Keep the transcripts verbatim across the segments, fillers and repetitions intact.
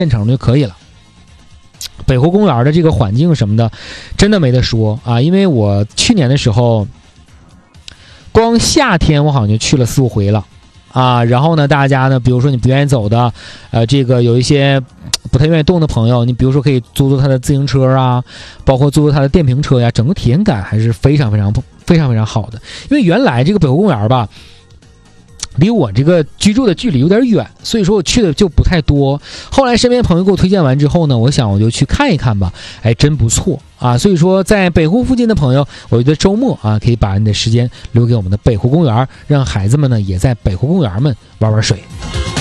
县城就可以了。北湖公园的这个环境什么的，真的没得说啊！因为我去年的时候，光夏天我好像就去了四五回了啊。然后呢，大家呢，比如说你不愿意走的，呃，这个有一些不太愿意动的朋友，你比如说可以租租他的自行车啊，包括租租他的电瓶车呀，整个体验感还是非常非常非常非常好的。因为原来这个北湖公园吧，离我这个居住的距离有点远，所以说我去的就不太多。后来身边朋友给我推荐完之后呢，我想我就去看一看吧，哎，真不错啊！所以说在北湖附近的朋友，我觉得周末啊，可以把你的时间留给我们的北湖公园，让孩子们呢也在北湖公园们玩玩水。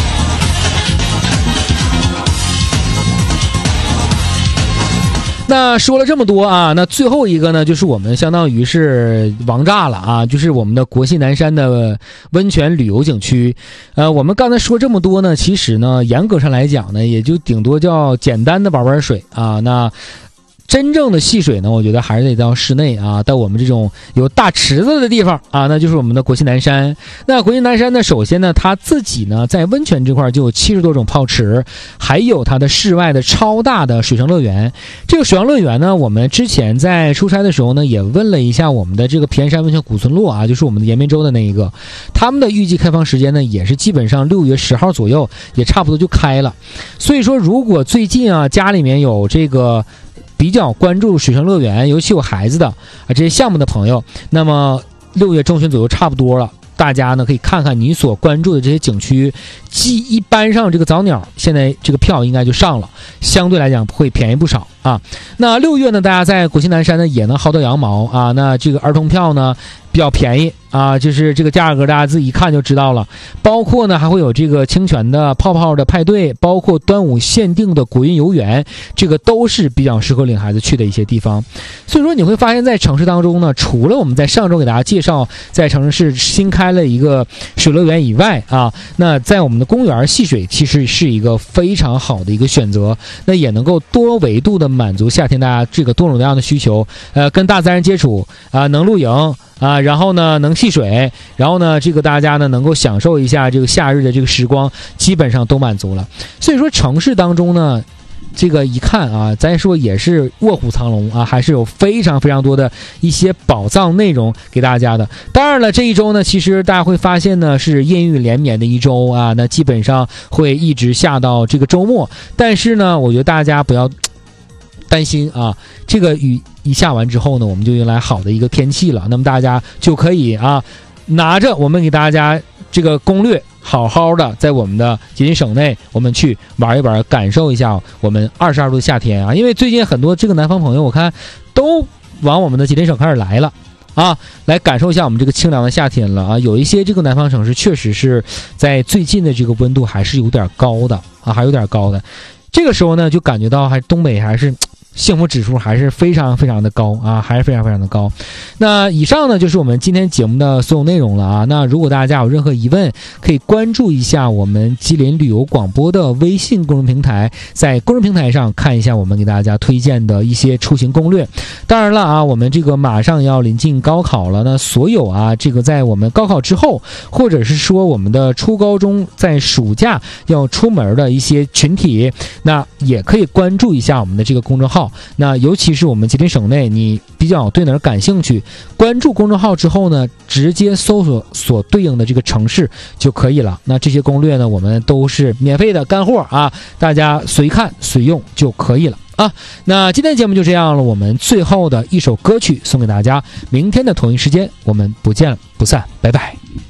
那说了这么多啊，那最后一个呢，就是我们相当于是王炸了啊，就是我们的国信南山的温泉旅游景区。呃，我们刚才说这么多呢，其实呢，严格上来讲呢，也就顶多叫简单的玩玩水啊。那真正的戏水呢，我觉得还是得到室内啊，到我们这种有大池子的地方啊，那就是我们的国信南山。那国信南山呢，首先呢，它自己呢在温泉这块就有七十多种泡池，还有它的室外的超大的水上乐园。这个水上乐园呢，我们之前在出差的时候呢，也问了一下我们的这个平安山温泉古村落啊，就是我们的延边洲的那一个，他们的预计开放时间呢，也是基本上六月十号左右，也差不多就开了。所以说，如果最近啊家里面有这个比较关注水上乐园，尤其有孩子的啊这些项目的朋友，那么六月中旬左右差不多了，大家呢可以看看你所关注的这些景区，既一般上这个早鸟现在这个票应该就上了，相对来讲会便宜不少啊。那六月呢，大家在国信南山呢也能薅到羊毛啊。那这个儿童票呢比较便宜啊，就是这个价格大家自己一看就知道了。包括呢还会有这个清泉的泡泡的派对，包括端午限定的国运游园，这个都是比较适合领孩子去的一些地方。所以说你会发现在城市当中呢，除了我们在上周给大家介绍在城市新开了一个水乐园以外啊，那在我们的公园戏水其实是一个非常好的一个选择，那也能够多维度的满足夏天大家这个多种多样的需求，呃，跟大自然接触啊、呃，能露营啊，然后呢能戏水，然后呢这个大家呢能够享受一下这个夏日的这个时光，基本上都满足了。所以说城市当中呢，这个一看啊，咱说也是卧虎藏龙啊，还是有非常非常多的一些宝藏内容给大家的。当然了，这一周呢，其实大家会发现呢是阴雨连绵的一周啊，那基本上会一直下到这个周末。但是呢，我觉得大家不要担心啊，这个雨一下完之后呢，我们就迎来好的一个天气了，那么大家就可以啊拿着我们给大家这个攻略，好好的在我们的吉林省内我们去玩一玩，感受一下我们二十二度的夏天啊。因为最近很多这个南方朋友我看都往我们的吉林省开始来了啊，来感受一下我们这个清凉的夏天了啊。有一些这个南方城市确实是在最近的这个温度还是有点高的啊，还有点高的。这个时候呢就感觉到还东北还是幸福指数还是非常非常的高啊，还是非常非常的高。那以上呢就是我们今天节目的所有内容了啊。那如果大家有任何疑问，可以关注一下我们吉林旅游广播的微信公众平台，在公众平台上看一下我们给大家推荐的一些出行攻略。当然了啊，我们这个马上要临近高考了，那所有啊这个在我们高考之后，或者是说我们的初高中在暑假要出门的一些群体，那也可以关注一下我们的这个公众号。那尤其是我们吉林省内你比较对哪儿感兴趣，关注公众号之后呢，直接搜索所对应的这个城市就可以了。那这些攻略呢，我们都是免费的干货啊，大家随看随用就可以了啊。那今天节目就这样了，我们最后的一首歌曲送给大家，明天的同一时间我们不见不散，拜拜。